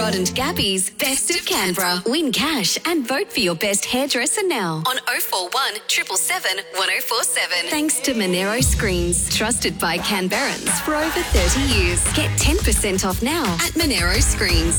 Rod and Gabby's Best of Canberra. Win cash and vote for your best hairdresser now on 041 777 1047. Thanks to Monero Screens, trusted by Canberrans for over 30 years. Get 10% off now at Monero Screens.